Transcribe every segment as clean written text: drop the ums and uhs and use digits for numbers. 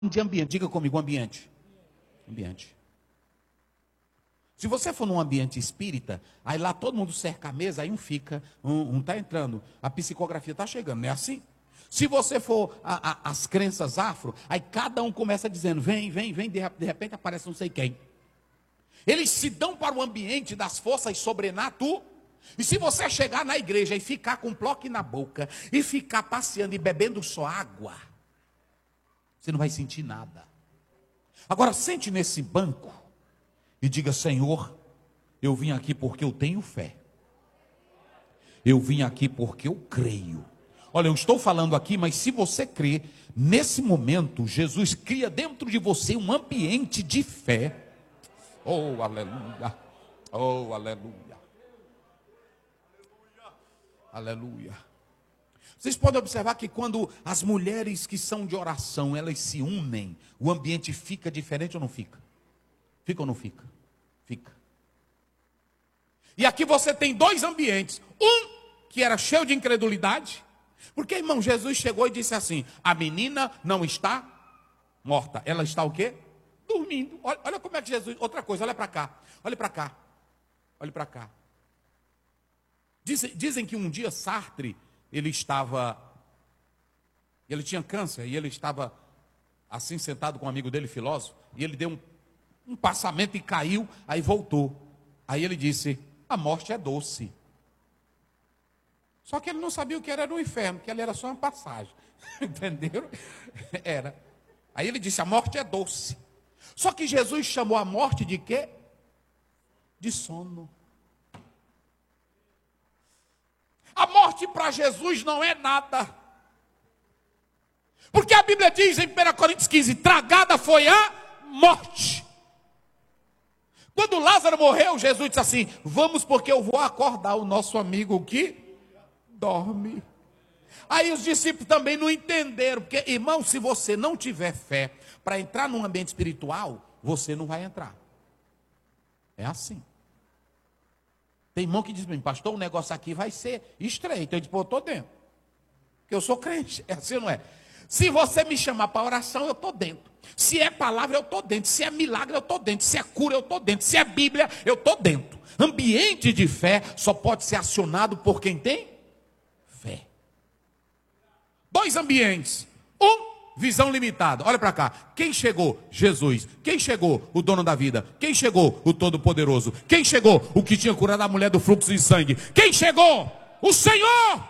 de ambiente. Diga comigo, ambiente. Ambiente. Se você for num ambiente espírita, aí lá todo mundo cerca a mesa, aí um fica, um está entrando, a psicografia está chegando, não é assim? Se você for as crenças afro, aí cada um começa dizendo, vem, vem, vem, de repente aparece não sei quem. Eles se dão para o ambiente das forças sobrenaturais. E se você chegar na igreja e ficar com um bloco na boca, e ficar passeando e bebendo só água, você não vai sentir nada. Agora sente nesse banco e diga, Senhor, eu vim aqui porque eu tenho fé. Eu vim aqui porque eu creio. Olha, eu estou falando aqui, mas se você crê, nesse momento, Jesus cria dentro de você um ambiente de fé. Oh, aleluia. Oh, aleluia. Aleluia. Vocês podem observar que quando as mulheres que são de oração, elas se unem, o ambiente fica diferente ou não fica? Fica ou não fica? Fica. E aqui você tem dois ambientes. Um que era cheio de incredulidade. Porque, irmão, Jesus chegou e disse assim, a menina não está morta. Ela está o quê? Dormindo. Olha como é que Jesus... Outra coisa, olha para cá. Olha para cá. Olha para cá. Dizem que um dia Sartre, ele tinha câncer e ele estava assim sentado com um amigo dele, filósofo, e ele deu um passamento e caiu, aí voltou. Aí ele disse, a morte é doce. Só que ele não sabia o que era no inferno, que ali era só uma passagem. Entenderam? Era. Aí ele disse, a morte é doce. Só que Jesus chamou a morte de quê? De sono. A morte para Jesus não é nada. Porque a Bíblia diz em 1 Coríntios 15, tragada foi a morte. Quando Lázaro morreu, Jesus disse assim, vamos porque eu vou acordar o nosso amigo que dorme. Aí os discípulos também não entenderam, porque, irmão, se você não tiver fé para entrar num ambiente espiritual, você não vai entrar. É assim. Tem irmão que diz para mim, pastor, o negócio aqui vai ser estreito. Eu digo, pô, eu estou dentro. Porque eu sou crente. É assim, não é? Se você me chamar para oração, eu estou dentro. Se é palavra, eu estou dentro. Se é milagre, eu estou dentro. Se é cura, eu estou dentro. Se é Bíblia, eu estou dentro. Ambiente de fé só pode ser acionado por quem tem fé. Dois ambientes. Visão limitada. Olha para cá. Quem chegou? Jesus. Quem chegou? O dono da vida. Quem chegou? O Todo-Poderoso. Quem chegou? O que tinha curado a mulher do fluxo de sangue. Quem chegou? O Senhor.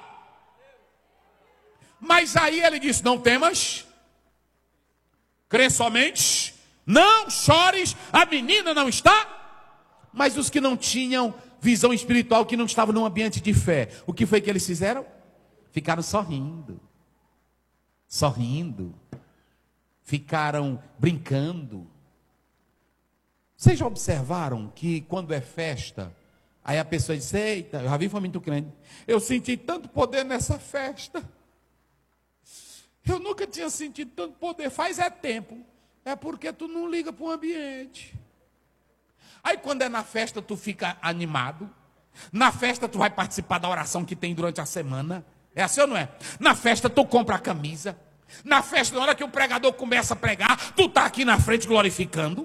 Mas aí ele disse, não temas. Crê somente. Não chores. A menina não está. Mas os que não tinham visão espiritual, que não estavam num ambiente de fé, o que foi que eles fizeram? Ficaram sorrindo. Sorrindo, ficaram brincando. Vocês já observaram que quando é festa, aí a pessoa diz, eita, eu já vi muito crente, eu senti tanto poder nessa festa, eu nunca tinha sentido tanto poder, faz tempo, é porque tu não liga para o ambiente. Aí quando é na festa tu fica animado, na festa tu vai participar da oração que tem durante a semana, é assim ou não é? Na festa tu compra a camisa. Na festa, na hora que o pregador começa a pregar, tu está aqui na frente glorificando.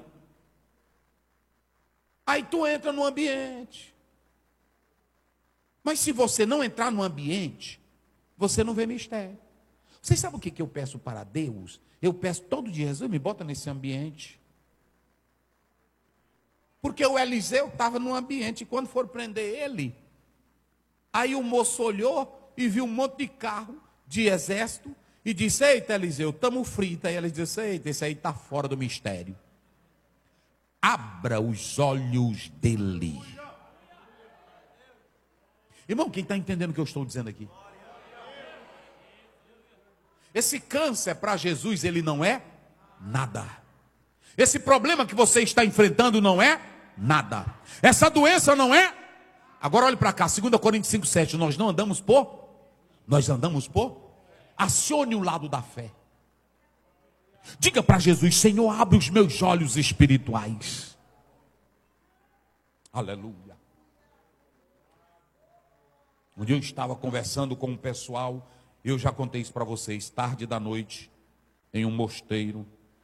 Aí tu entra no ambiente. Mas se você não entrar no ambiente, você não vê mistério. Vocês sabem o que eu peço para Deus? Eu peço todo dia, Jesus, me bota nesse ambiente. Porque o Eliseu estava no ambiente, e quando foram prender ele, aí o moço olhou e viu um monte de carro de exército e disse, eita Eliseu, estamos fritos. Aí ele disse, eita, esse aí está fora do mistério. Abra os olhos dele. Irmão, quem está entendendo o que eu estou dizendo aqui? Esse câncer para Jesus, ele não é nada. Esse problema que você está enfrentando não é nada. Essa doença não é. Agora olhe para cá, 2 Coríntios 5,7. Nós andamos por. Acione o lado da fé. Diga para Jesus, Senhor, abre os meus olhos espirituais. Aleluia. Um dia eu estava conversando com um pessoal, eu já contei isso para vocês, tarde da noite, em um mosteiro.